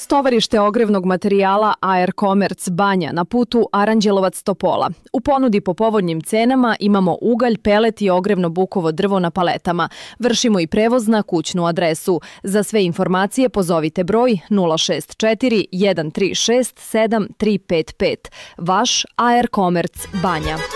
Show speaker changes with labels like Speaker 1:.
Speaker 1: Tovarište ogrevnog materijala AR Commerce Banja na putu Aranđelovac-Topola. U ponudi po povoljnim cenama imamo ugalj, pelet i ogrevno bukovo drvo na paletama. Vršimo i prevoz na kućnu adresu. Za sve informacije pozovite broj 064 136 7355. Vaš AR Commerce Banja.